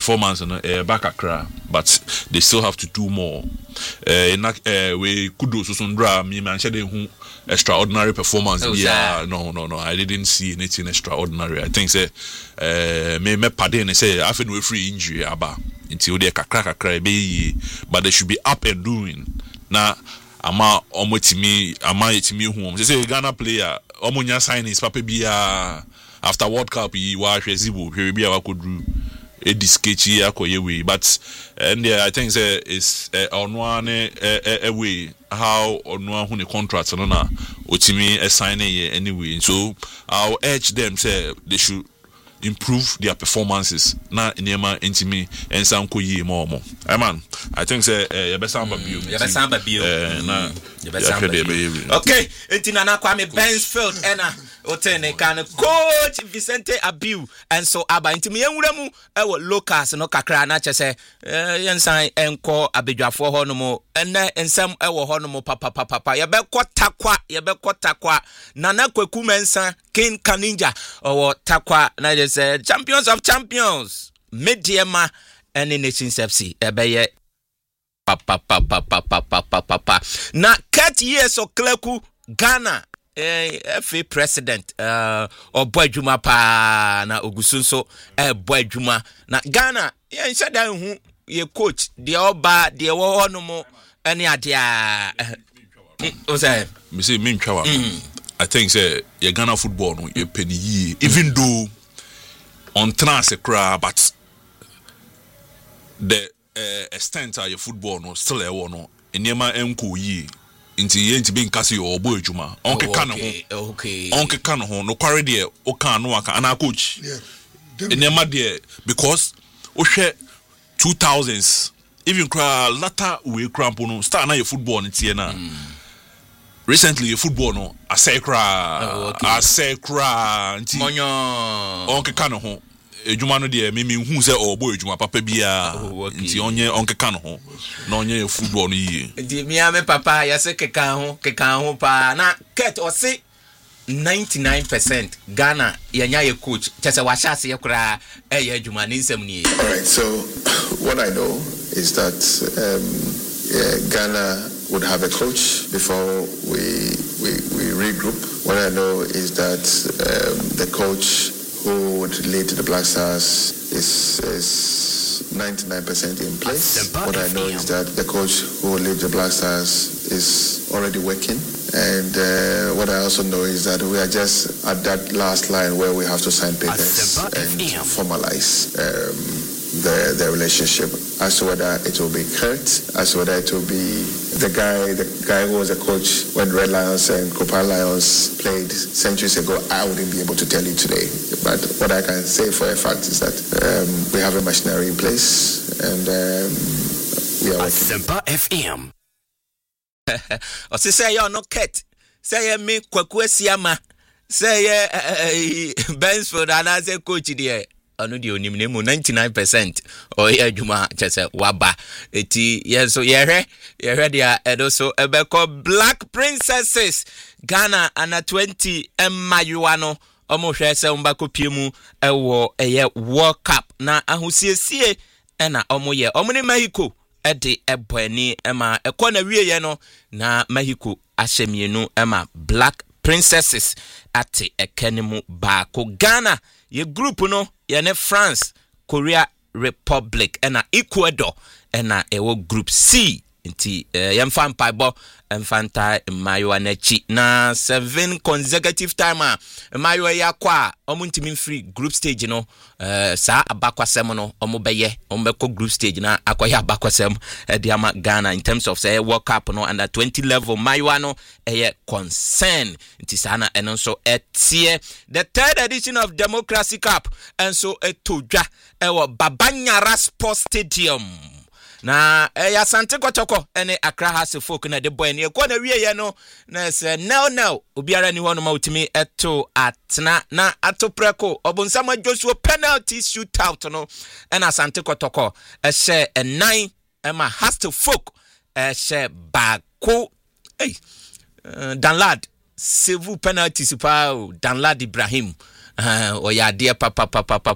performance back Accra, but they still have to do more. We kudos Susundra, me man said who extraordinary performance. No, I didn't see anything extraordinary. I think say me pardon say I feel we free injury until they kakra be, but they should be up and doing. Now ama yetimi hu they say Ghana player omunya signings papa bia after World Cup he wa hwezibo hwe bia wa kodru ediskechi akoyewe, but and I think say is onwane way how onwa hu ne contract no na otimi sign anyway. So I'll urge them say they should improve their performances na enema intimi ensanko yi more. Man, I think say yebesamba bio na okay, entina na Kwame Bensfield ena otene kan coach Vicente Abiu enso aba intimi yenwura mu ewo locals no kakra na chese yensan enko abedwafo ho no mo ene ensam ewo ho no mo papa yebekọ takwa Nana Kweku Mensah King Kaninja or takwa na just champions of champions Mediema and Nations FC ebeye papa na cut years of Kleku Ghana FA president Oboadwuma pa na Ogusunso Boadwuma na Ghana ye nshada hu ye coach de oba de wo hono mo ene adia o say me say me ntwa I think say your Ghana football no you penny ye even though on transfer but the extent of your football no still e wo no enema enko yi nti ye nti be nkase o Boadwuma onke kan ho no kware de o kan no aka ana coach enema de because o hwe 2000s even cry latter we cramp no start na your football nti na recently football no asekra nti monyo onke kan ho ejuma no de me hu se Boadwuma papa bia nti onye onke kan ho na onye football no yi di mi ame papa ya se kekan ho pa na ket o se 99% Ghana yanya ye coach chese wa shase ye kura eye adwuma ni nsem ni. All right, so what I know is that Ghana would have a coach before we regroup. What I know is that the coach who would lead the Black Stars is 99% in place. What I know is that the coach who will lead the Black Stars is already working. And what I also know is that we are just at that last line where we have to sign papers and formalize the relationship as to whether it will be Kurt, as to whether it will be the guy who was a coach when Red Lions and Copper Lions played centuries ago. I wouldn't be able to tell you today, but what I can say for a fact is that we have a machinery in place and we are working. O say you no ket say me Kwaku Asiama say Bensfield and say coach there anu di onim nemu 99% o ye adwuma chese waba eti yeso yehwe dia edo so ebeko Black Princesses Ghana under 20 Mayuwa no omo hwe se mbako piemu ewo eye World Cup na ahusiesie na omo ye omo ne Mexico ede ebani ema ekona wieye no na Mexico ahyemienu ema Black Princesses ate ekenemu baako Ghana ye group no ye ne France, Korea Republic ena Ecuador ena ewo group C nti yemfa mpaibo mfanta Mayuwa nechi na 7 consecutive time Mayuwa yakwa omuntimi free group stage no sa abakwasem no omobeye ombeko group stage na akoya abakwasem diama Ghana in terms of say World Cup no under 20 level Mayuwa no eye concern nti sana eno so etie the third edition of Democracy Cup enso etodwa ewo Babanyara Sports Stadium na ya Sante Kotoko ene Accra House folk na de boy ne ekwa na wieye no na se no obiara ni hono ma utimi eto atna na atopreko obonsama Joshua penalty shootout no ena Sante Kotoko ehye enan ema Hustle folk ehye bako Danlad sevu penalty super Danlad Ibrahim oya de papa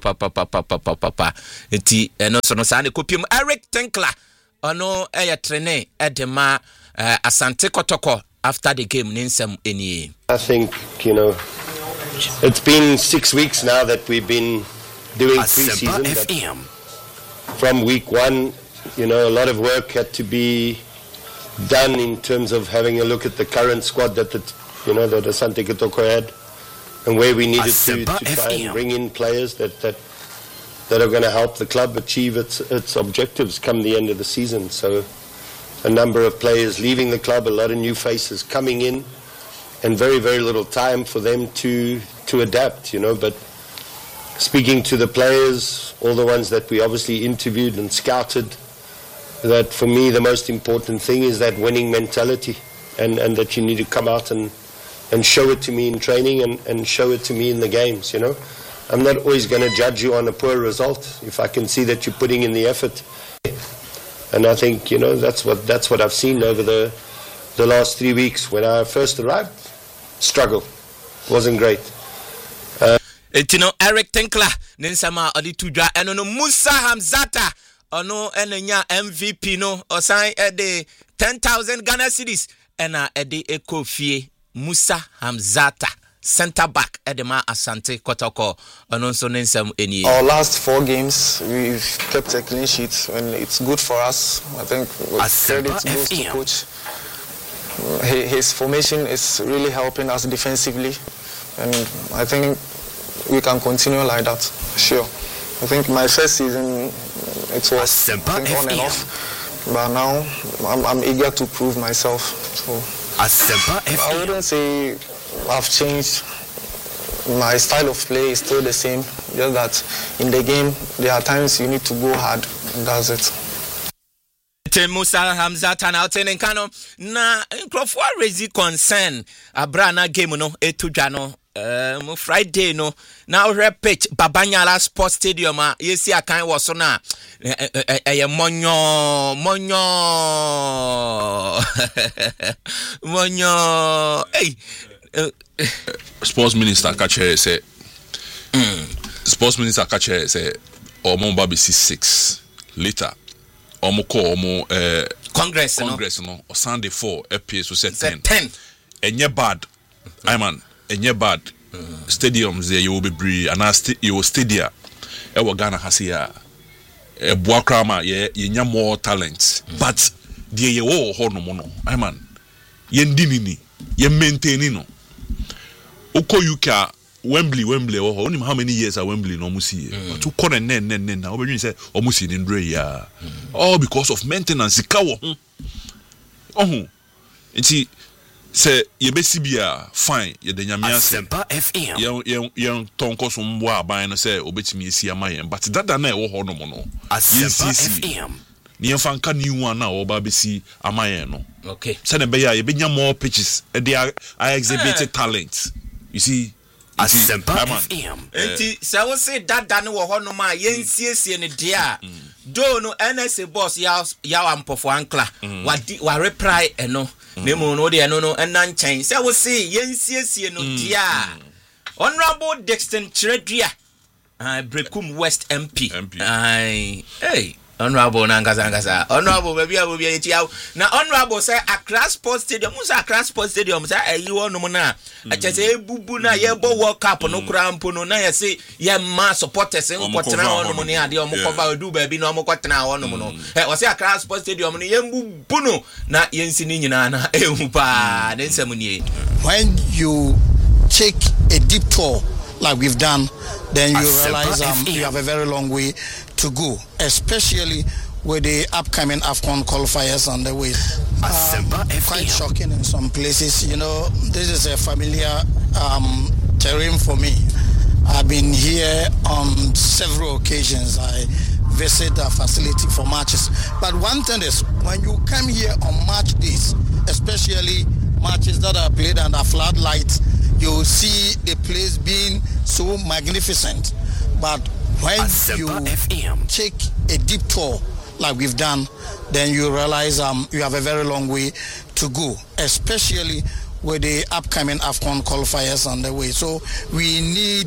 enti eno so no sa ne kopim Eric Tinkler ono trainer edema Asante Kotoko after the game ninsem eni. I think, it's been 6 weeks now that we've been doing pre-season. From week 1, a lot of work had to be done in terms of having a look at the current squad that that Asante Kotoko had, and where we needed to try and bring in players that are going to help the club achieve its objectives come the end of the season. So a number of players leaving the club, a lot of new faces coming in, and very, very little time for them to adapt, But speaking to the players, all the ones that we obviously interviewed and scouted, that for me the most important thing is that winning mentality, and that you need to come out and show it to me in training and show it to me in the games, I'm not always going to judge you on a poor result if I can see that you're putting in the effort. And I think, that's what I've seen over the last 3 weeks. When I first arrived, struggle. Wasn't great. Eric Tinkler, Ninsama Oditudra, and Musa Hamzata, ono enenya MVP no, osan ede 10,000 Ghana cedis, and ede ekofie Musa Hamzata. Centre back Edema Asante Kotoko Ononso Ninsem Eni. Our last 4 games we've kept a clean sheet and it's good for us. I think credit goes to coach. His formation is really helping us defensively, and I think we can continue like that. Sure. I think my first season it was on and off, but now I'm eager to prove myself. So I wouldn't say I've changed. My style of play is still the same, just that in the game there are times you need to go hard, and that's it. Musa Hamzata na otenen kano na nkrofo raise concern abrana game no etudwa no Friday no na ohre pitch Babanyala Sports Stadium yesi akan wo so na monyo hey Sports Minister Kache say Sports Minister Kache say omo baby 6 later omo ko omo Congress no o Sunday 4 FPS so set 10 enye bad man enye bad stadiums there you will be bree and you stadia e wo Ghana hasia e boakra ma ye nya more talent but the ye wo ho no mo no man ye ndinini ye maintain no Oko UK Wembley oh only how many years at Wembley no musi but uko na obedwin say omusi ni ndre ya all because of maintenance kawo ho nti say ye besi bia fine ye de nyame ase ye tonko so mbo aban no say obetimi esi amayen but dada na e wo ho no mo no FM ni enfanka ni one na oba besi amayen no okay say na be ya ye benya more pitches they are exhibited talent. You see, Enti se wo se dada ne wo hono ma yensiesie ne dia do no NSA boss ya ampofo ankla wa reply eno nemu no de eno no enan chen se wo se yensiesie no dia Honorable Dexter Chiredua Brekum West MP hey Honorable Nangasa Honorable baby awo na Honorable say Accra Sports Stadium musa Accra Sports Stadium say ayi wonu mo na achese ebubu na ye bo World Cup no kura mpo no na ye say ye ma supporters nkotena wonu mo ne ade o mo koba odu baby no mo kotena wonu mo no o say Accra Sports Stadium no ye mbubu no na ye nsi ni nyina na ehu pa ne nsam ni when you take a deep tour like we've done, then you realize you have a very long way to go, especially with the upcoming AFCON qualifiers on the way. Quite shocking in some places. This is a familiar terrain for me. I've been here on several occasions. I visit the facility for matches. But one thing is, when you come here on match days, especially matches that are played under floodlights, you see the place being so magnificent. But when you take a deep tour like we've done, then you realize you have a very long way to go, especially with the upcoming AFCON qualifiers on the way. So we need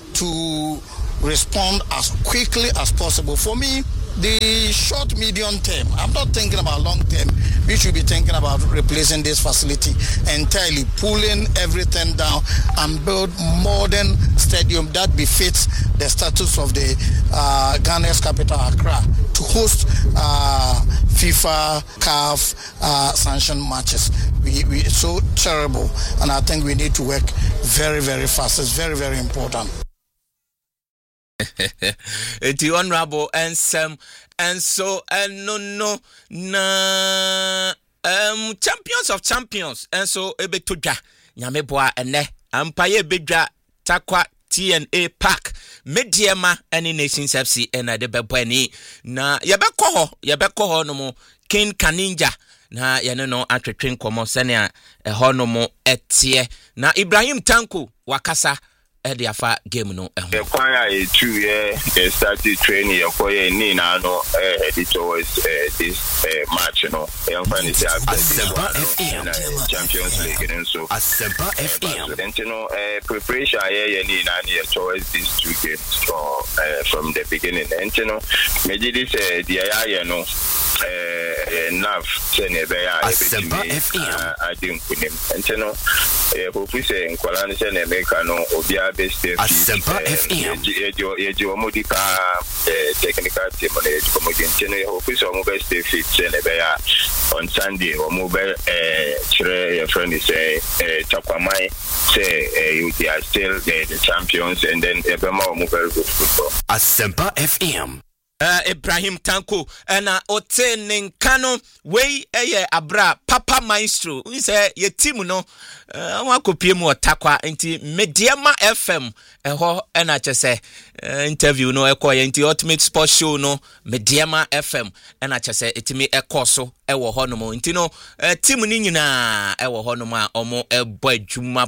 to respond as quickly as possible. For me, the short, medium term, I'm not thinking about long term. We should be thinking about replacing this facility entirely, pulling everything down and build modern stadium that befits the status of the Ghana's capital, Accra, to host FIFA, CAF sanctioned matches. It's so terrible, and I think we need to work very, very fast. It's very, very important. The honorable and some and so and no champions of champions and so ebetuja nyameboa ene ampaye bedwa takwa TNA Park Mediema any Nations FC and the bebani na yebeko ho no mo King Kaninja na yene no atwetwen komo sene ho no mo etie na Ibrahim Tanko wakasa Ediafa game no the choir is 2 years started training for your nina no headed towards this match young fan is Champions League and so and preparation nina towards these 2 games from the beginning and maybe this the nav sene be ya I didn't put him and hope we say in Kuala sene make no obia best your modica technical team on the comedian hope we so best fit sene be ya on Sunday or mobile your friend is Takwamai say you are still the champions and then Ebema mobile good football Asempa FM Ibrahim Tanko na ote nkano we abra papa maestro we say ye team no wakopie mu otakwa nti Mediema FM ho na chese interview no ekoye nti Ultimate Sports Show no Mediema FM na chese etimi ekoso ewo ho no mo nti no team ni nyina ewo ho no ma omo ebo adwuma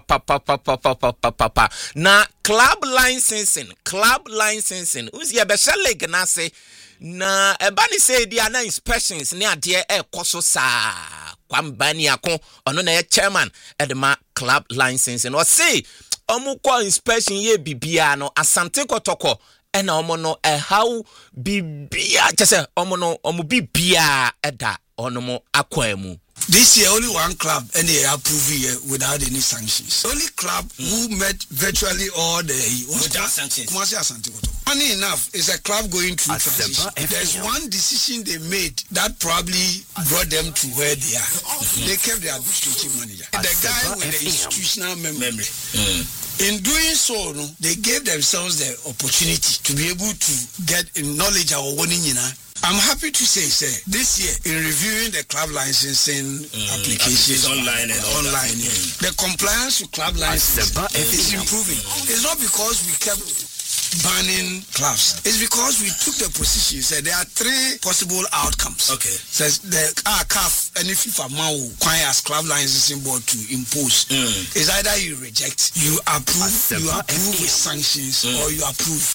papa na club licensing uzi ebesha league na se na ebani say dia na inspections ne ade ekoso sa kwambani akon ono na chairman edema club licensing o say omo kwa inspection ye bibia no asante kotoko ena omo no how bibia chese omo bibia eda ono mo akwemu. This year, only one club and they approve here without any sanctions. Only club who met virtually all the without sanctions. Funny enough, it's a club going through transition. There's one decision they made that probably brought them to where they are. They kept their administrative manager, the guy with the institutional memory. In doing so, they gave themselves the opportunity to be able to get knowledge of winning. I'm happy to say, this year in reviewing the club licensing applications online, the compliance to club licensing is improving. It's not because we kept banning clubs. It's because we took the position. Said there are 3 possible outcomes. Okay. Says the CAF and if FIFA requires club licensing board to impose. It's either you reject, you approve with sanctions, or you approve.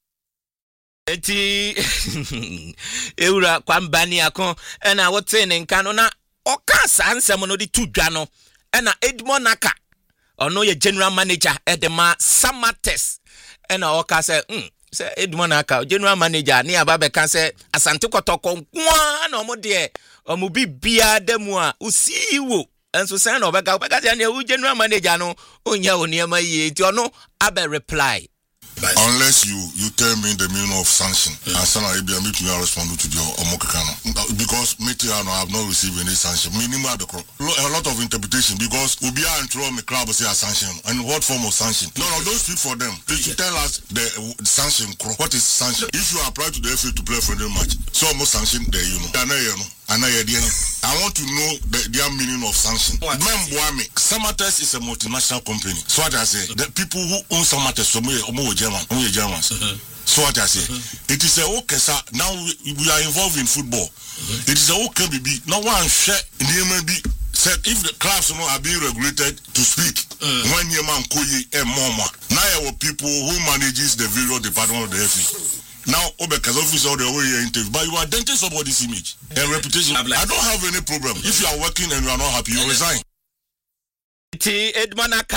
Eti eura kwambani akon na wote ne nka no na oka sansem no di tudwa no na Edmond Naka ono ye general manager edema Samates na oka say Edmond Naka general manager ni ababe kan say Asante Kotoko kwa na omo de omo bibia demu a usiwo enso say na obeka say na general manager no onya oniema ye ti ono abe reply. Unless you tell me the meaning of sanction, and Sana Arabia make me respond to the Omokano. Because Metiano have not received any sanction. Minimum a lot of interpretation because we be and throw me club say a sanction. And what form of sanction? No, don't speak for them. They should tell us the sanction. What is sanction? If you apply to the FA to play a friendly match, so almost sanction there, I want to know their meaning of sanction. Samates is a multinational company. So what I say, the people who own Samates are Germans. So what I say, it is a okay, sir. Now we are involved in football. It is a okay, baby. Now one share in the MLB said if the clubs are being regulated to speak, one year man koye and mama. Now our people who manages the various department of the FA. Now, because officer all the way here interview, but you are denting somebody's image and reputation. I don't have any problem. If you are working and you are not happy, you resign. Ti Edmond Naka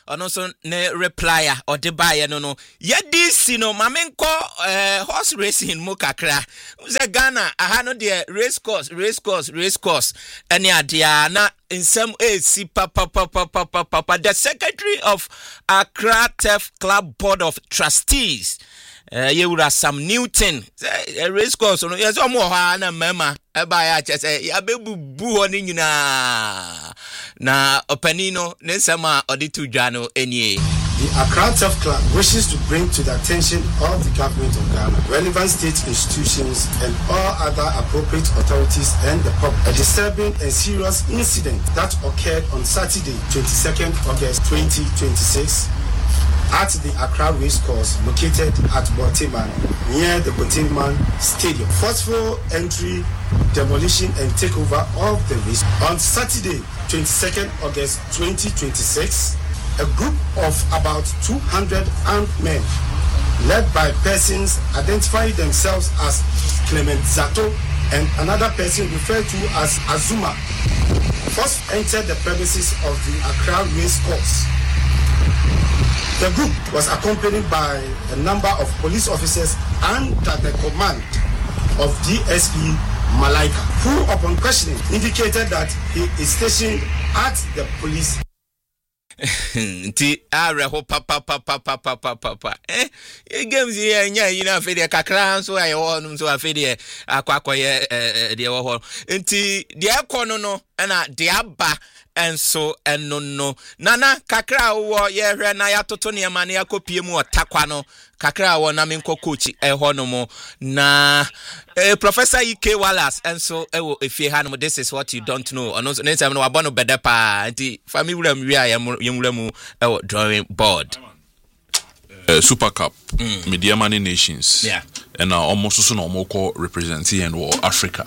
ono so ne reply or de buy no ye this no mamenko horse racing mu kakra ze Ghana aha no de race course any adia na nsem AC papa the secretary of Accra Turf Club Board of Trustees Yewura Sam Newton race course no yes omo ha na mema eba ya chese ya bebubu ho ni nyina na openino ne nsema oditu dwano enie. The Accra Turf Club wishes to bring to the attention of the government of Ghana, relevant state institutions and all other appropriate authorities and the public a disturbing and serious incident that occurred on Saturday, 22nd August 2026 at the Accra Racecourse located at Boteman near the Boteman Stadium. Forceful entry, demolition and takeover of the race. On Saturday, 22nd August 2026, a group of about 200 armed men, led by persons identifying themselves as Clement Zato and another person referred to as Azuma, first entered the premises of the Accra Racecourse. The group was accompanied by a number of police officers under the command of DSP Malaika, who upon questioning indicated that he is stationed at the police. Ti areho papa games here nya yina fe de kakra so aye wonum so afe de akwakoye de wo ho nti de ekono no na de aba enso enono nana kakra wo ye hwe na ya toto ne ma na yakopie mu otakwa no kakra wo na menko coach hono na Professor EK Wallace enso ewo efie ha no this is what you don't know ono so next time no abono bedepa nti family wuram wi yemuramu ewo drawing board Super Cup Media Money Nations and almost so no more representing and Africa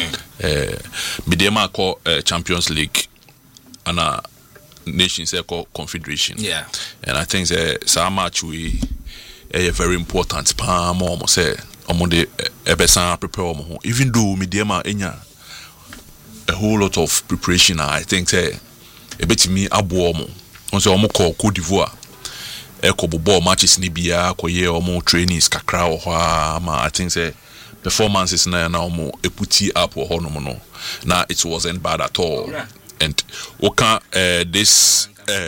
Media Marco Champions League and Nations Eco Confederation and I think so much we a very important more say omonde ebesa prepare even though Media enya a whole lot of preparation I think say e betimi abo omo on say omo call Cote d'Ivoire ball matches ni bia koye omo trainings kakra ho ma I think say performances na omo eputi up ho no no na it wasn't bad at all and this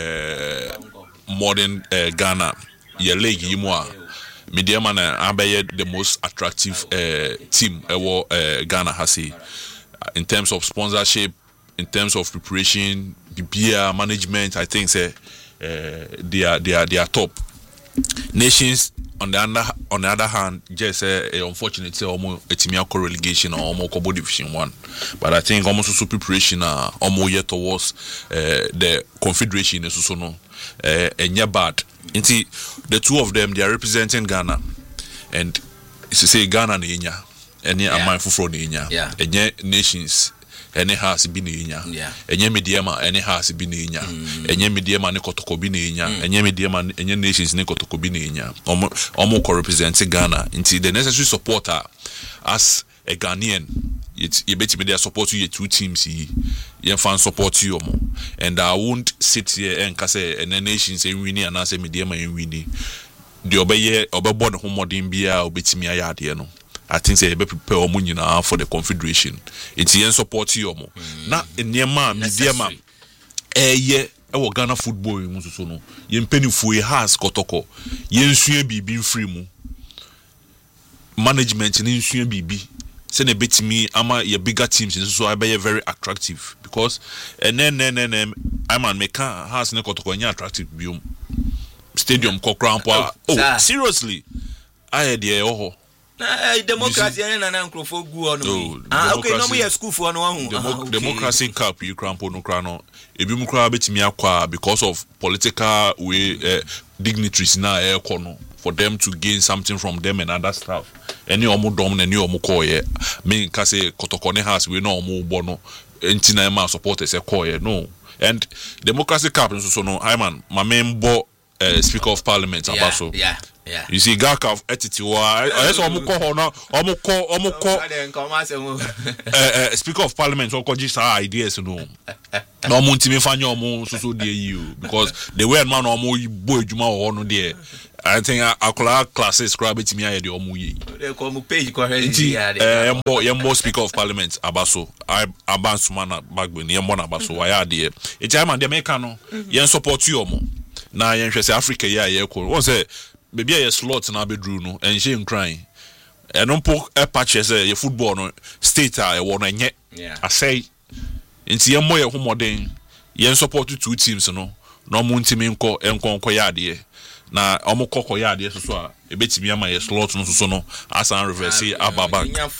modern Ghana your league yimwa Media Man abeye the most attractive team Ghana has in terms of sponsorship, in terms of preparation, beer management. I think say they are top. Nations on the other hand, just unfortunately say almost etimiako relegation or almost Kobo Division 1. But I think almost also preparation almost yet towards the Confederation is also no and bad. The two of them, they are representing Ghana, and it's to say Ghana ni Inya, any mindful from Inya, any nations, any has been Inya, any mediama, any has been Inya, any mediama Nikotoko bin Inya, any mediama, any nations Nikotoko bin Inya, almost representing Ghana. Into the necessary supporter as a Ghanaian. You bet me they support you two teams you fan support you and I won't sit here and say and the nation say winning and I say media man winning the obey board home modern bia obet me ayade no I think say be prepare omo nyina for the confederation it's yen support you na enema media man ye ewo Ghana football mu so no ye mpenifo ye has kotoko ye nsua bibi free mu management ni nsua bibi send a bit me ama your bigger teams so I be very attractive because and then I'm an meka has ne kotoko nya attractive biom stadium kokrampo seriously I had the democracy na nkrofo gu onu okay no we school for no democracy cup you crampo no kra no ebi mu kra betimi akwa because of political way dignitaries na ekono for them to gain something from them and other stuff. Any omo dom na any omo koye. Me ka say kotokone house we no omo bono. Enti na ma supporters e koye no. And democracy cap so no I man my member speaker of parliament abaso. Yeah. You see, Gaka attitude. I saw Speaker of Parliament, so just ideas, you know. No more to me find your more so dear you because the way man or more boy Juma or no dear. I think I could classes grab it to me. I had your movie. They call me page. More Speaker of Parliament, Abaso. I abans man back when Yamon Abaso. I had dear. It's a man, the Mecano. Yen support you more. Now, yen Africa, yeah, cool. What's it? Maybe a slot in Abedruno and she crying. I don't poke a patch as a football no state. I want to yet. I say, in the more homo den, yen support 2 teams, no muntiminko and concoyadi. Na omo kokoyadi so a bit me my slot no so no as an reverse ababa.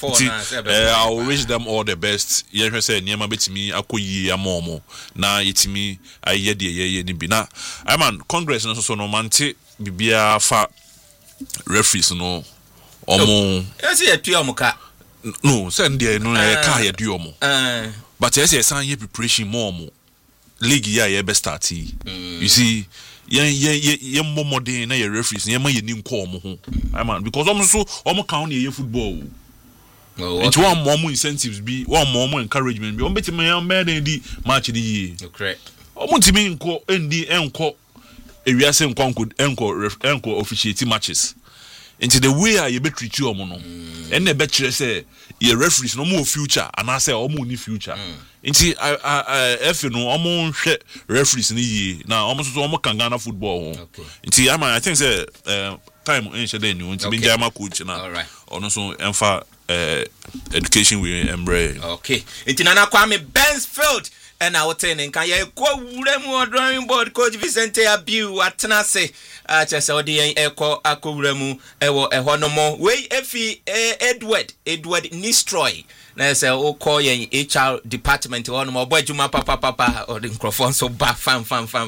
I will wish them all the best. Yen say niema betimi akoyi amomo. Na yetimi aye de ye ni bi na. I man Congress no so no mante bibia fa referees no omo say ya tuomo ka no send there no ka ya duomo but yes san ye preparation more league ya be start you see ye more than na ye referees ye ma ye nim ko omo ho I man because omo count ye football it's one more incentives be one more encouragement be on beti me di match di correct omo timi nko endi enko ewiase enko officiate matches into the way I be treat you omo no and the better say your referees no more future and I say omo ni future into if you know omo hwe referees ni ye na omo so omo kan Ghana football into I think say time in shade ni into be jama coach na ono so emfa education we embrace okay into Nana Kwame Bensfield and I was telling can you go drawing board coach Vicente Abiu atenase chese odi eko akowremu ewo ehonomo we efi Edward Nistroy na say o call yen HR department honomo obajuma papa or the microphone so ba fine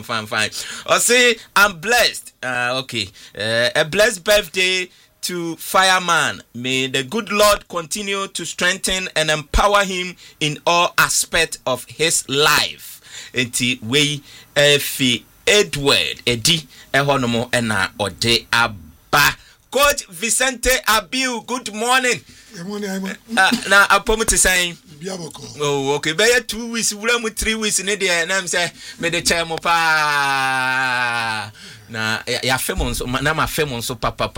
o say I'm blessed okay a blessed birthday to Fireman. May the good Lord continue to strengthen and empower him in all aspects of his life. Enti we efi Edward Edi ehonomo ena ode aba. Coach Vicente Abiu, good morning. Good morning. Na apomuti saying oh okay be 2 weeks wura 3 weeks ne dey na am say me dey chair mo pa na ya famon so na ma famon so papa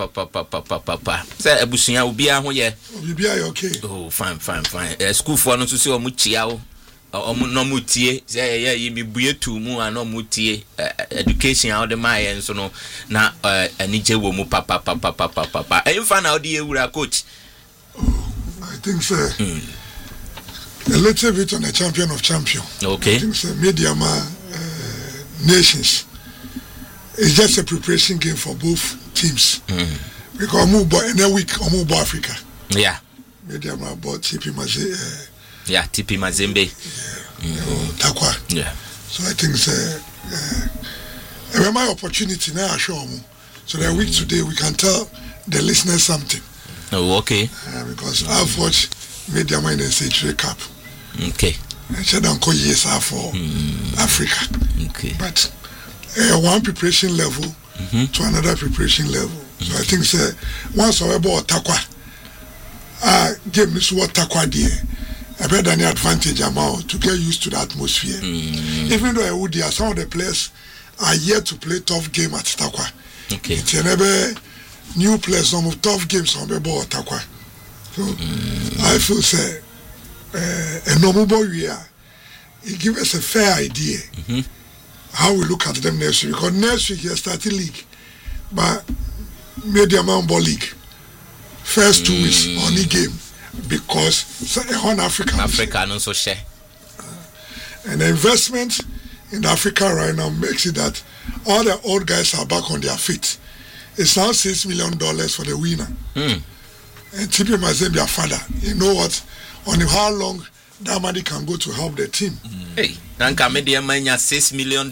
say abusunya obi a ho ye obi a okay oh fine school for no so say omu chia wo omu no mu tie say ye mi buye tu mu an omu tie education how the my en so no na anije wo mu papa enfa na odi ewura coach I think so a little bit on a champion of champion. Okay. I think so medium nations. It's just a preparation game for both teams. Because move in a week or move Africa. Yeah. Medium about TP Mazembe. Yeah, TP Mazembe. Takwa. Yeah. So I think my opportunity now I show them. So that week today we can tell the listeners something. Oh, okay. Because I've watched Medium in the Century Cup. Okay. I said Uncle yes for Africa. Okay. But one preparation level to another preparation level. So I think once I bought Takwa, give me what Takwa dear. I bet any advantage amount to get used to the atmosphere. Even though I would hear some of the players are yet to play tough game at Takwa. Okay. It's never new players some tough games on the ball Takwa. So I feel a normal boy we are. It gives us a fair idea how we look at them next week. Because next week you start the league, but medium ball league. First 2 weeks only game because on Africa also share. And the investment in Africa right now makes it that all the old guys are back on their feet. It's now $6 million for the winner. And TP Mazembe, their father, you know what? On how long that money can go to help the team. Hey, Nanka media mania $6 million.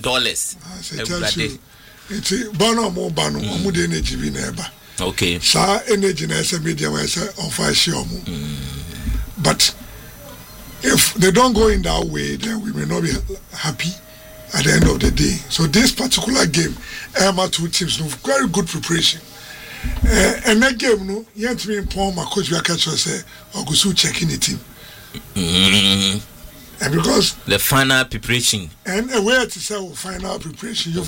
It's Bano more Bano, Omu energy in Eba. Okay. Sa energy na media on fire show. But if they don't go in that way, then we may not be happy at the end of the day. So this particular game, Emma two teams, very good preparation. And that game, no, you have to be informed. My coach will catch us say, or go so checking the team. And because the final preparation and a way to say final preparation, you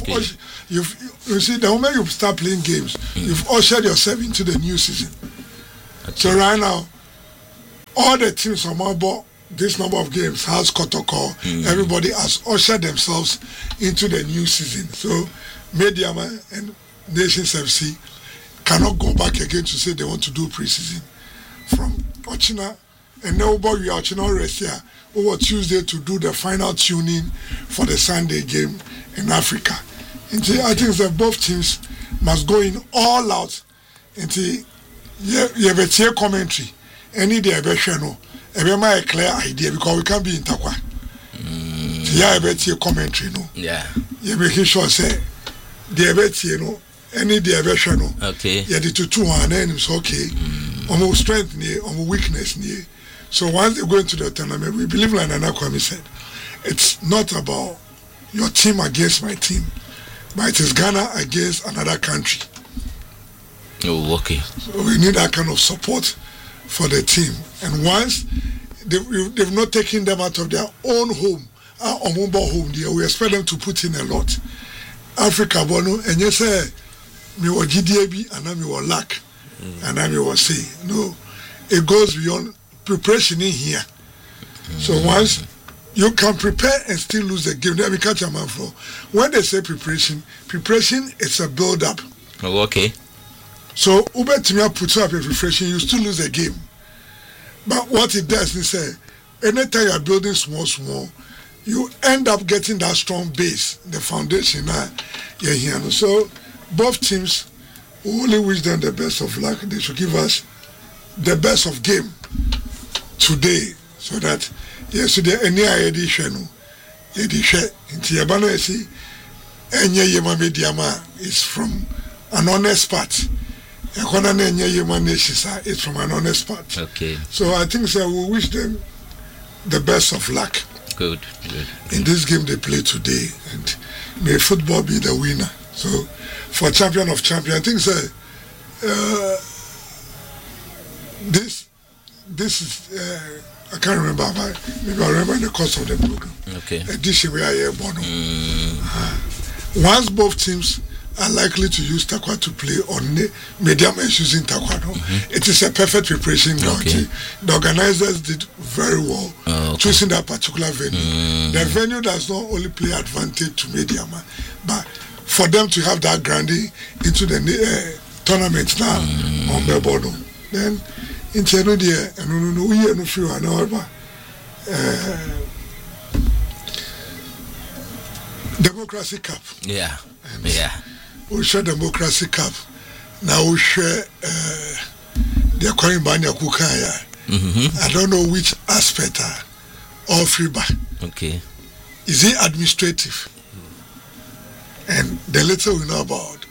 see the moment you start playing games, you've ushered yourself into the new season. So right now, all the teams on my board, this number of games has Kotoko. Everybody has ushered themselves into the new season. So Mediama and Nations FC cannot go back again to say they want to do pre-season. From Ochina and nobody we are Ochina rest here over Tuesday to do the final tuning for the Sunday game in Africa. I think that both teams must go in all out into you have a clear commentary. Any day no, a clear idea because we can't be in Takwa. Yeah, I bet you commentary no. Yeah. You make sure say the bet you know any day no. Okay. Yeah, the 2-1 and it's okay. Almost strength near, almost weakness near. So once they go into the tournament, we believe like Nana Kwame said, it's not about your team against my team, but it is Ghana against another country. Oh, okay. So we need that kind of support for the team. And once they've not taken them out of their own home, our Omumba home there, we expect them to put in a lot. Africa, Bono, and you say, me wa GDAB, and I me wa lack, and I me wa say, no, it goes beyond preparation in here. So once you can prepare and still lose the game, then we catch a man floor. When they say preparation is a build-up. Oh, okay. So Uber Timia puts up a preparation, you still lose the game. But what it does is say, anytime you are building small, you end up getting that strong base, the foundation. So both teams, we only wish them the best of luck. They should give us the best of game today, so that yesterday any edition into Yabano see any Yema Mediama is from an honest part. It's from an honest part. Okay. So I think we wish them the best of luck. Good. In this game they play today, and may football be the winner. So for champion of champions, I think this is I can't remember, but maybe I remember the course of the program. Okay. Edition we are here, Bono. Once both teams are likely to use Takwa to play on medium is using Takwa. It is a perfect preparation ground. Okay. The organizers did very well choosing that particular venue. The venue does not only play advantage to medium, but for them to have that grounding into the tournament now on the board. Then in Chenodia and no few and Democracy Cup. Yeah. We share Democracy Cup. Now we share the Aquarium Banya Kukaya. I don't know which aspect of FIBA. Okay. Is it administrative? And the little we know about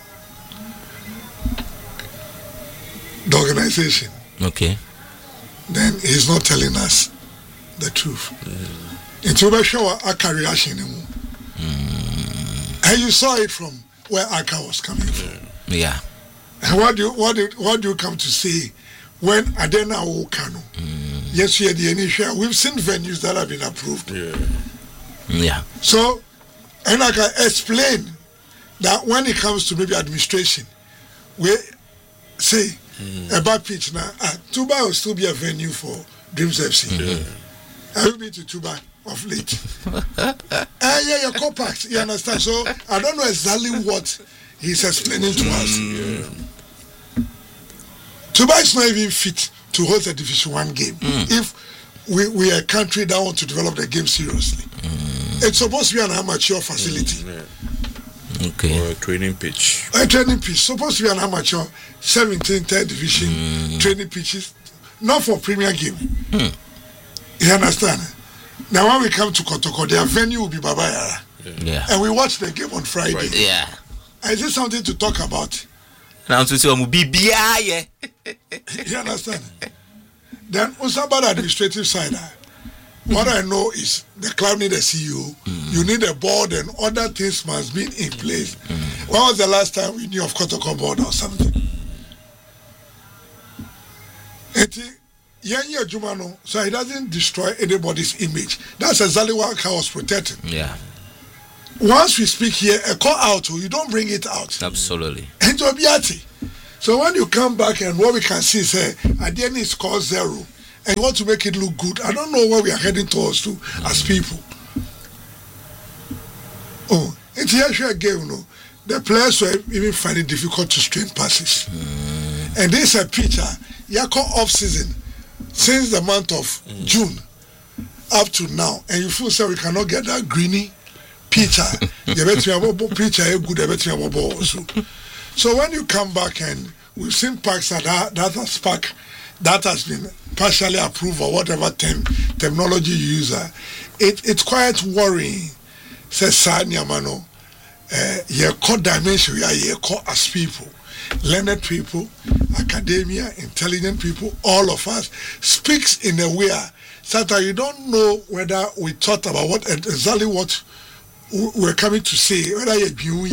the organization. Okay. Then he's not telling us the truth. Into the show, I carry and you saw it from where Aka was coming from. Yeah. And what do you come to say when Adena Okano? Yes, we had the initial. We've seen venues that have been approved. Yeah. So, and I can explain that when it comes to maybe administration, we say about pitch now, Tuba will still be a venue for Dreams FC. Have you been to Tuba of late? Yeah, your compact, you understand? So I don't know exactly what he's explaining to us. Tuba is not even fit to host a Division 1 game. If we are a country that want to develop the game seriously. It's supposed to be an amateur facility. Okay. Or a training pitch. A training pitch. Supposed to be an amateur 17th, 3rd division training pitches. Not for premier game. You understand? Now when we come to Kotoko, their venue will be Babayara. Yeah. And we watch the game on Friday. Yeah. Is this something to talk about? Now to say you understand? Then also about the administrative side, what I know is the club need a CEO, you need a board, and other things must be in place. When was the last time we knew of Kotoko board or something? So it doesn't destroy anybody's image. That's exactly what I was protecting. Yeah. Once we speak here, a call out, you don't bring it out. Absolutely. And so when you come back and what we can see is at the end it's called 0, and you want to make it look good. I don't know where we are heading towards to as people. Oh, it's actually a game, the players were even finding it difficult to strain passes. And this is a picture, Yako off season, since the month of June up to now, and you feel we cannot get that greeny picture. So when you come back and we've seen parks that has been partially approved or whatever terminology you use, it's quite worrying. Says Sanyamano, your core dimension, your core as people, learned people, academia, intelligent people, all of us speaks in a way that you don't know whether we thought about what exactly what we're coming to say, whether you're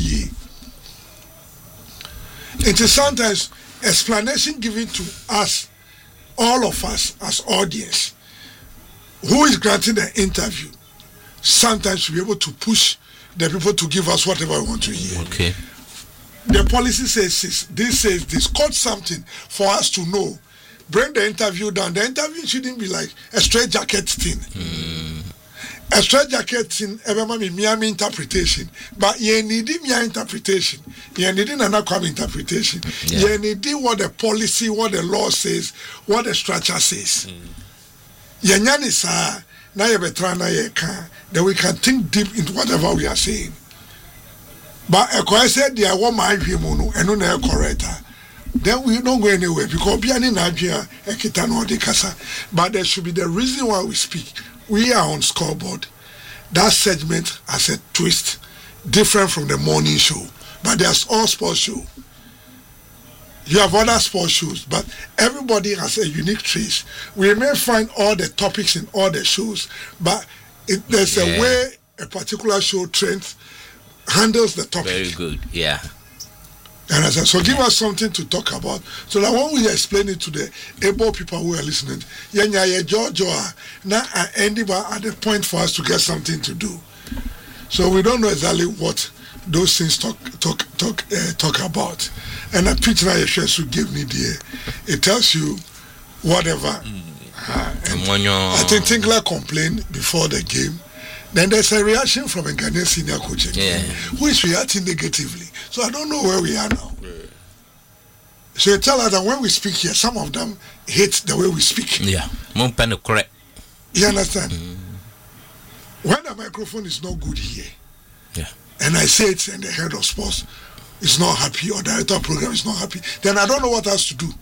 it is sometimes explanation given to us, all of us as audience, who is granting the interview, sometimes to be able to push the people to give us whatever we want to hear. Okay. The policy says this, quote something for us to know. Bring the interview down. The interview shouldn't be like a straight jacket thing. A straight jacket thing, Miami interpretation. But you need my interpretation. You need another interpretation. You need what the policy, what the law says, what the structure says. Yanyani sa na ye betra na ye can. Then we can think deep into whatever we are saying. But I said they are one my people and no correct. Then we don't go anywhere because biani Nigeria ekitano de kasa. But there should be the reason why we speak. We are on Scoreboard. That segment has a twist different from the morning show. But there's all sports show. You have other sports shows, but everybody has a unique trace. We may find all the topics in all the shows, but there's a way a particular show trend handles the topic. Very good, yeah. And so give us something to talk about so that when we explain it to the able people who are listening, now ending at the point for us to get something to do. So we don't know exactly what those things talk about. And a picture I should give me there, it tells you whatever. I think Tingler complained before the game. Then there's a reaction from a Ghanaian senior coach who is reacting negatively. So I don't know where we are now. So you tell us that when we speak here, some of them hate the way we speak. Yeah, correct. You understand? When the microphone is not good here, and I say it, and the head of sports is not happy, or director of program is not happy, then I don't know what else to do.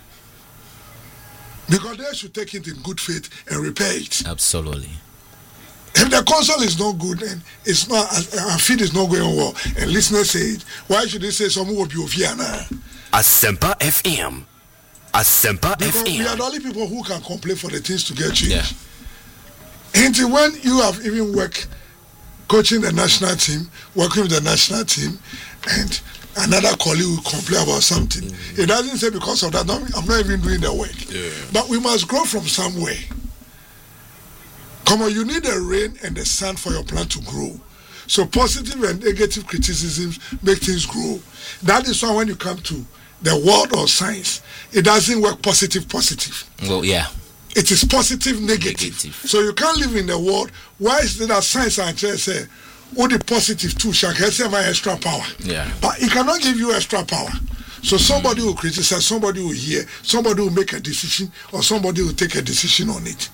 Because they should take it in good faith and repair it. Absolutely. If the console is not good and it's not, our feed is not going well, and listeners say it, why should they say someone will be over here now? Asempa FM. Asempa because FM. We are the only people who can complain for the things to get changed. And when you have even worked coaching the national team, working with the national team, and another colleague will complain about something, it doesn't say because of that, no, I'm not even doing the work. But we must grow from somewhere. Come on, you need the rain and the sun for your plant to grow. So positive and negative criticisms make things grow. That is why when you come to the world of science, it doesn't work positive. Well, yeah. It is positive, negative. So you can't live in the world. Why is it that science and say, oh, the positive too, shall get my extra power? Yeah. But it cannot give you extra power. So somebody will criticize, somebody will hear, somebody will make a decision, or somebody will take a decision on it.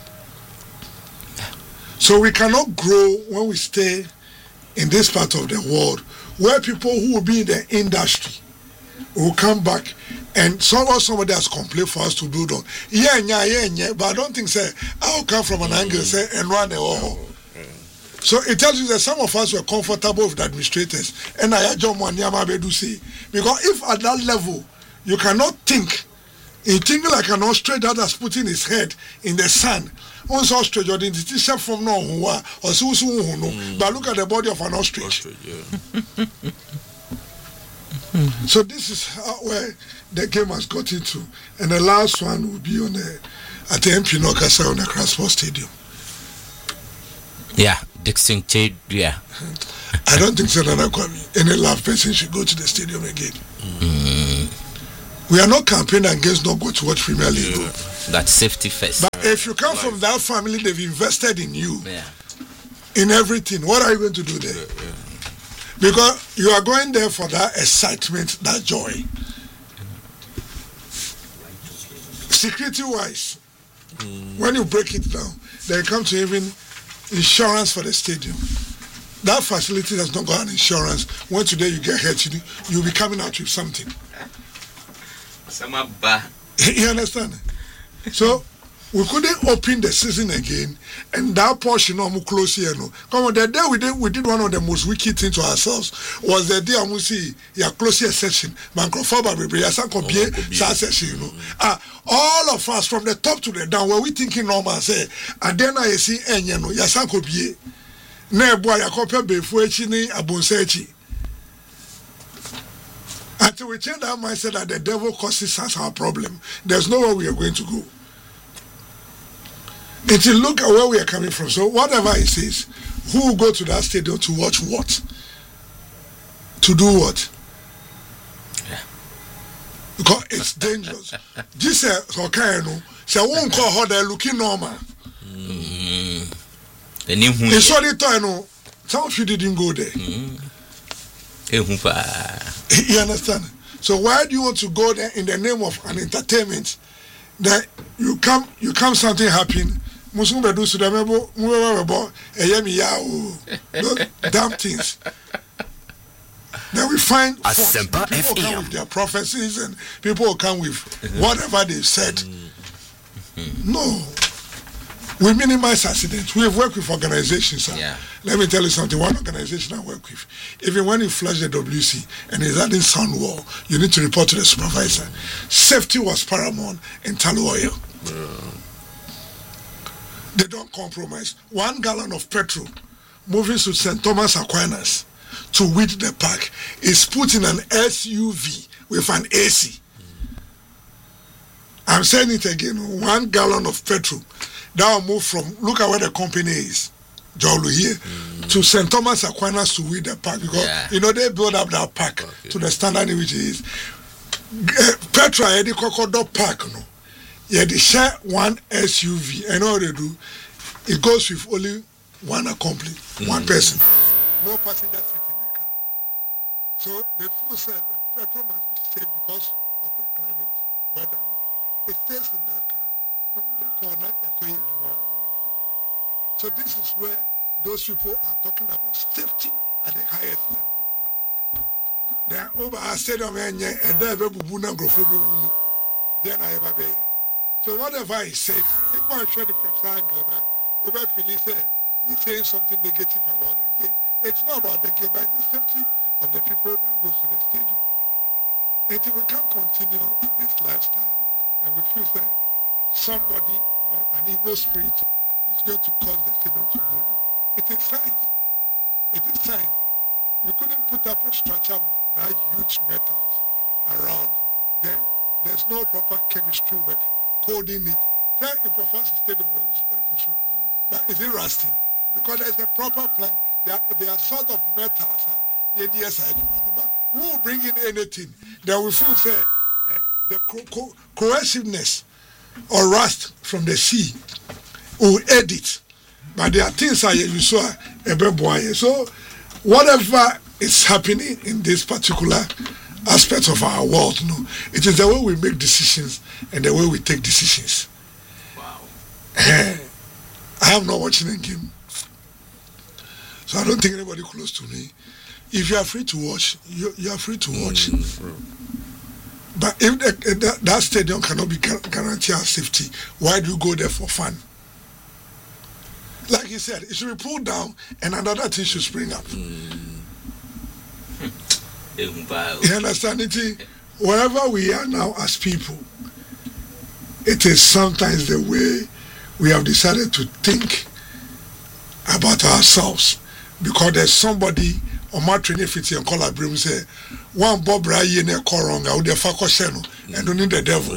So we cannot grow when we stay in this part of the world where people who will be in the industry will come back and somebody has complained for us to do that. Yeah, but I don't think say I'll come from an angle say and run all. So it tells you that some of us were comfortable with the administrators and I don't want to say because if at that level you cannot think, you think like an Australian that has put in his head in the sand. Once ostrich or the teacher from no or so but look at the body of an ostrich. So this is where the game has got into. And the last one will be at the MP Nokasa on the Crossport Stadium. Yeah, Dixon Chade, yeah. I don't think so that any love person should go to the stadium again. We are not campaigning against not go to watch Premier League. That's safety first. But if you come from that family, they've invested in you, in everything. What are you going to do there? Because you are going there for that excitement, that joy. Security-wise, when you break it down, they come to even insurance for the stadium. That facility does not go on insurance. When today you get hurt, you'll be coming out with something. You understand? So we couldn't open the season again, and that portion of close here. No, come on. The day we did one of the most wicked things to ourselves was the day I see your closest section. All of us from the top to the down, were we thinking normal? Say, and then I see Enyano Yasanko Bie. Ne boy yakope befuechi ni abonsechi. Until we change that mindset that the devil causes us our problem, there's nowhere we are going to go. Until look at where we are coming from. So whatever it says, who will go to that stadium to watch what? To do what? Yeah. Because it's dangerous. This is okay, no. So I won't call her there looking normal. It's what they know. Some of you didn't go there. You understand? So why do you want to go there in the name of an entertainment? That you come something happen. Damn things. Then we find people come with their prophecies and people come with whatever they've said. No. We minimize accidents. We have worked with organizations. Let me tell you something. One organization I work with, even when you flush the WC and it's adding sound wall, you need to report to the supervisor. Safety was paramount in Talo Oil. They don't compromise. 1 gallon of petrol moving to St. Thomas Aquinas to Weed the Park is put in an SUV with an AC. I'm saying it again. 1 gallon of petrol that will move from, look at where the company is, Jolu here, to St. Thomas Aquinas to Weed the Park, because they build up that park to the standard in which it is. Petra Eddie Kokodo Park, no. Yeah, they share one SUV, and all they do, it goes with only one accomplice, one person. No passenger sitting in the car. So the fool said the petrol must be safe because of the climate weather. It stays in that car. So this is where those people are talking about safety at the highest level. They are over our stadium and then I ever be. So whatever he said, if I show it from Sangana, over Philly said he's saying something negative about the game. It's not about the game, but it's the safety of the people that goes to the stadium. Until we can't continue in this lifestyle and we feel that somebody or an evil spirit is going to cause the stadium to go down. It is science. It is science. We couldn't put up a structure with that huge metals around. There's no proper chemistry work, coding it. Say in Professor Stadium, but is it rusting? Because there's a proper plan. They are sort of metals. Who will bring in anything that will feel say the cohesiveness or rust from the sea will aid it. But there are things that you saw a so whatever is happening in this particular aspect of our world, it is the way we make decisions and the way we take decisions. Wow. I am not watching a game, so I don't think anybody close to me. If you are free to watch, you are free to watch. But if that stadium cannot be guarantee our safety, why do you go there for fun? Like he said, it should be pulled down and another thing should spring up. You understand it? Wherever we are now as people, it is sometimes the way we have decided to think about ourselves, because there's somebody on my training fit and call a brim say one Bob Ryan a coronga with the Fako Sheno and don't need the devil.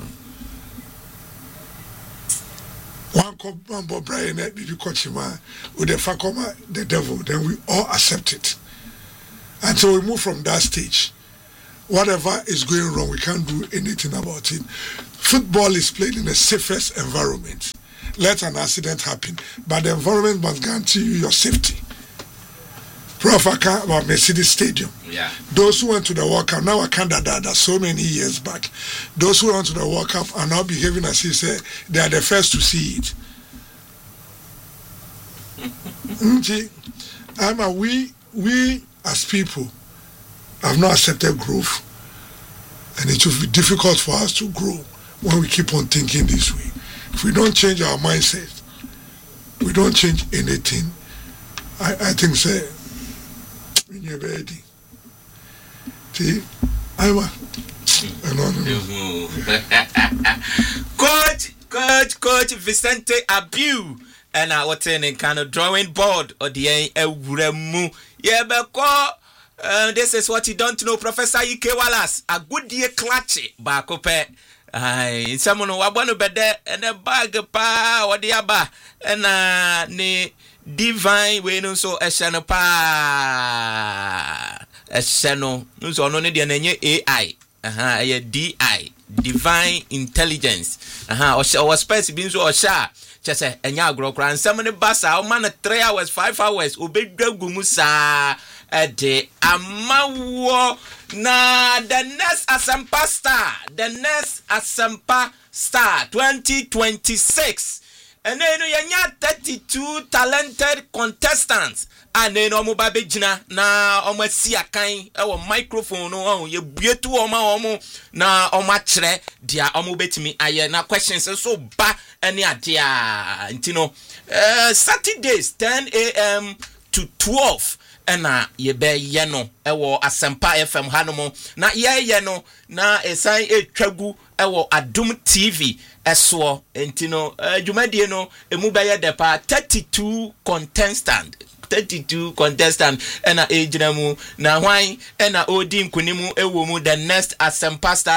One Bob Ryan did you coach him with the Fakoma, the devil, then we all accept it. And so we move from that stage. Whatever is going wrong, we can't do anything about it. Football is played in the safest environment. Let an accident happen, but the environment must guarantee you your safety. Prof, I can't about Mercedes Stadium. Yeah. Those who went to the World Cup, now I can't that so many years back. Those who went to the World Cup are now behaving as he said, they are the first to see it. We as people have not accepted growth, and it will be difficult for us to grow when we keep on thinking this way. If we don't change our mindset, we don't change anything. I think say when you're ready. See, Coach Vicente Abiu and I was in kind of drawing board or the Uremu. Yeah, but this is what you don't know, Professor Ike Wallace. A good year clutchy back up. Someone who want to be there and a bag pa or the abba and ne divine way no so a channel pa a channel no so no need any AI a DI divine intelligence or space being so or sha just say enya agro kran some ne basa o man 3 hours 5 hours obedwagu musa de amawo na the next Asampa Star 2026 and then you 32 talented contestants and then omo ba begina na omo si akan e wo microphone no ye buetu omo na omo akire dia omo betimi aye na questions so ba ene ade a ntino Saturdays 10 a.m. to 12 ena yebe yeno ewo Asempa FM hanomo na yeno na esan etwagu ewo Adum TV eso entino dwumadie no emu beye depa 32 contestant ena ejinamu na hwan ena odi nkunimu ewo mu the next Asempa Star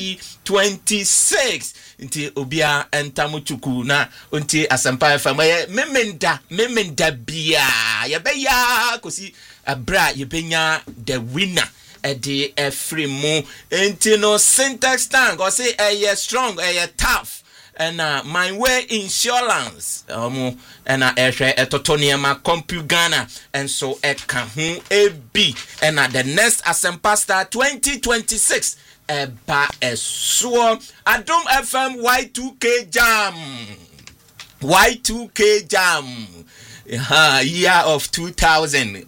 2026 nti obia entamuchuku na onti Asempa FM memenda bia yebeya kosi abra yebenya the winner edi efrimu enti no syntax tank or say strong tough and my way insurance and etotoniema compugana and so ekahu ab and the next Asempa Star 2026 ba esuo Adum FM Y2K jam year of 2000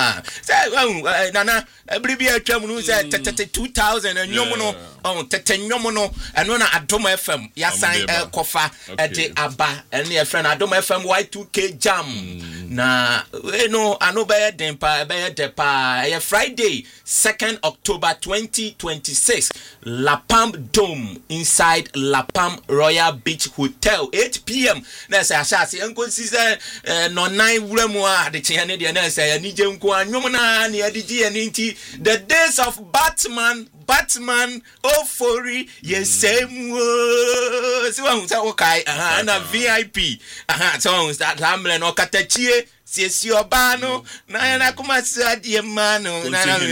nana every atwam no say 2000 enyomo no tetenyomo no eno na Adum FM yasan kofa de aba ene e friend Adum FM Y2K jam na no anoba dempa be depa Friday 2nd October 2026 La Palm Dome inside La Palm Royal Beach Hotel 8 p.m. na say ashase enko sise no 9 wuramu a de chene de na say anije nko anwom na ne adigi enti the days of Batman Ofori yesemu so wan say okay na VIP so that hamle no katachie si obano na kuma sadie mano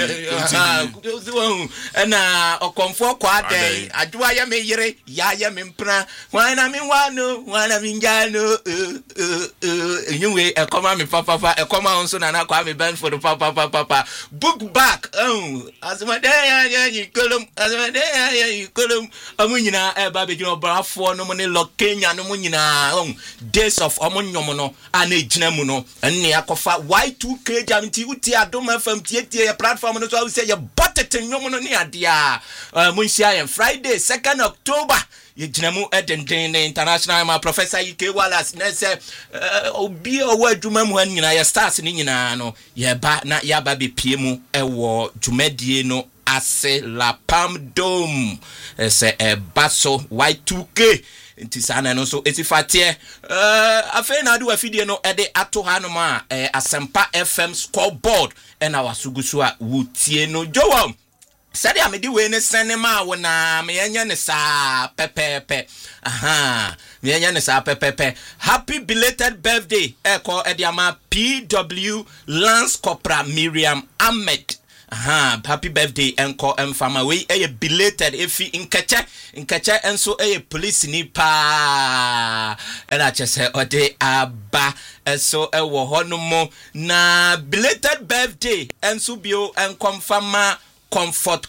na okomfo kwa den adwa ya meyere ya mempra wana mi wano wana mi njano anyway ekoma mi papa ekoma onso na kwa mi band for the papa book back asmade ya yikolum asmade ya yikolum amunyina eba be jino brafo no mo ne lokenya no munyina days of omonyom no ana ejina mu no ne akofa Y2K jamti uti Adum FM tie ya platform no so say ya budget nyom no ne ade a munsia ya Friday 2nd October ye jinamu edenden international ma Professor Ike Wallace na say obi owo adwuma mu nyina ya stars ni nyina no ye ba na ya ba be pie mu ewo dwumadie no ase La Palm Dome say baso Y2K nti sana no so etifatie afa na ade wafidie no ede ato ha no ma Asempa FM scoreboard na wasugusu a wutie no Jowo said I made we ne senema wona me yanya ne sa pepepe me ne sa pepepe. Happy belated birthday eko ediama PW Lance Corporal Miriam Ahmed. Happy birthday enko emfama we belated efi nkache enso police ni pa ena chese ode aba eso ewo honomo na belated birthday enso bio enkomfama comfort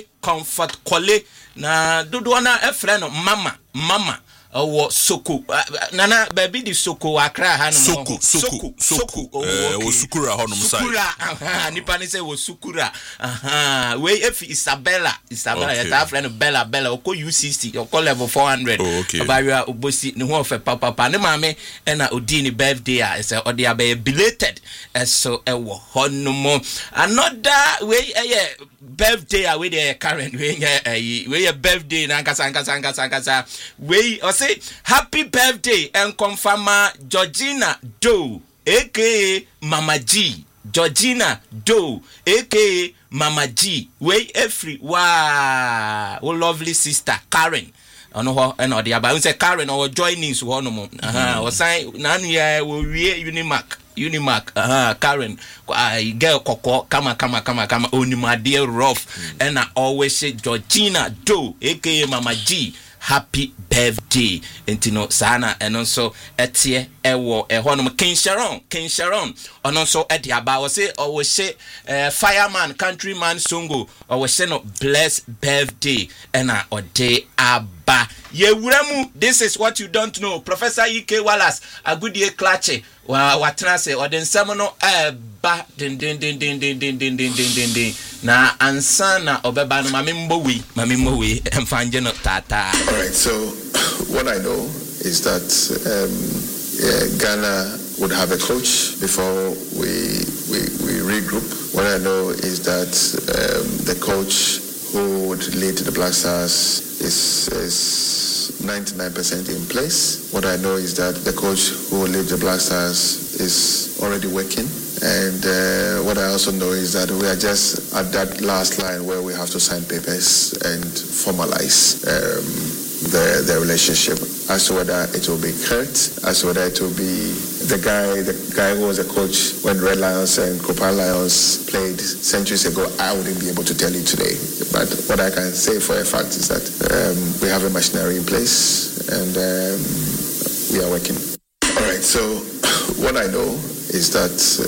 kole na dodo na efre no mama owo soko nana baby di soko akra ha no soko o sukura ho no side sukura nipa ni say wo sukura we efi Isabella okay. Ya friend Bella oko UCC oko level 400 obaria obosi ne ho ofe papa ne mame na odi ni birthday a say odi abe belated so ewo ho no mo another we birthday we the current we birthday na nkasa we say happy birthday and confirma Georgina Doe aka Mama G. Georgina Doe aka Mama G. We every wow lovely sister Karen ono ho na odi aba say Karen or joining so no mo o sign nanu ya wo wie Unimark Karen girl koko kama onimade rough and I always say Georgina Doe aka Mama G. Happy birthday entino sana enonso etie ewo ehonum King Sharon ononso edi aba wo say o say fireman countryman songo o wo say no blessed birthday ena ode aba yewuramu. This is what you don't know. Professor E.K. Wallace agudie klache watena say ode semono ba din na ansana obeba no mamembo we emfanje no tata. All right, so what I know is that Ghana would have a coach before we regroup. What I know is that the coach who would lead the Black Stars is 99% in place. What I know is that the coach who will lead the Black Stars is already working. And what I also know is that we are just at that last line where we have to sign papers and formalize the relationship as to whether it will be Kurt, as to whether it will be the guy who was a coach when Red Lions and Copper Lions played centuries ago. I wouldn't be able to tell you today, but what I can say for a fact is that we have a machinery in place and we are working. All right, so what I know is that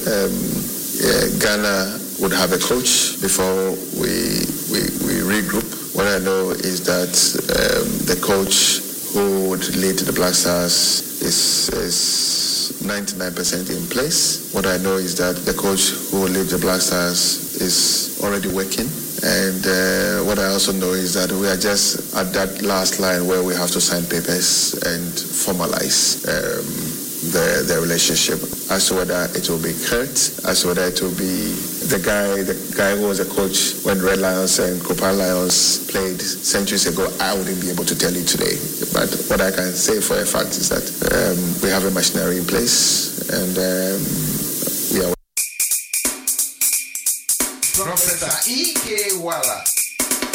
Ghana would have a coach before we regroup. What I know is that the coach who would lead the Black Stars is 99% in place. What I know is that the coach who will lead the Black Stars is already working. And what I also know is that we are just at that last line where we have to sign papers and formalize the relationship as to whether it will be Kurt, as to whether it will be the guy who was a coach when Red Lions and Copper Lions played centuries ago. I wouldn't be able to tell you today, but what I can say for a fact is that we have a machinery in place and we are. Professor E.K. Wallace.